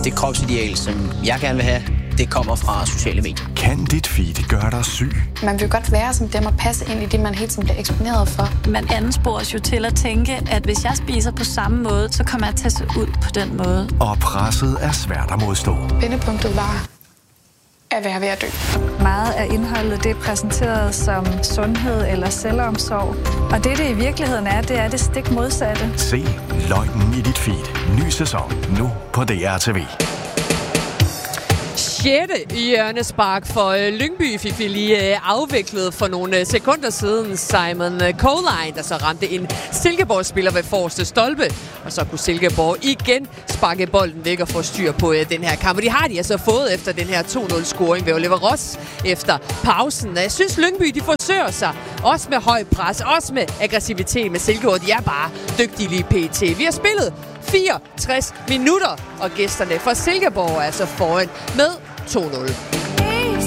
Det kropsideal, som jeg gerne vil have, det kommer fra sociale medier. Kan dit feed gøre dig syg? Man vil godt være som dem og passe ind i det, man hele tiden bliver eksponeret for. Man anspores jo til at tænke, at hvis jeg spiser på samme måde, så kommer jeg til at se ud på den måde. Og presset er svært at modstå. Vendepunktet var at være ved at dø. Meget af indholdet det er præsenteret som sundhed eller selvomsorg. Og det i virkeligheden er, det er det stik modsatte. Se løgnen i dit feed. Ny sæson nu på DRTV. 6. hjørnespark for Lyngby fik vi lige afviklet for nogle sekunder siden. Simon Coline, der så ramte en Silkeborg-spiller ved forreste stolpe. Og så kunne Silkeborg igen sparke bolden væk og få styr på den her kamp. Og de har de altså fået efter den her 2-0-scoring ved Oliver Ross efter pausen. Jeg synes, Lyngby de forsøger sig også med høj pres, også med aggressivitet med Silkeborg. De er bare dygtige lige pt. Vi har spillet 64 minutter, og gæsterne fra Silkeborg er altså foran med 2-0.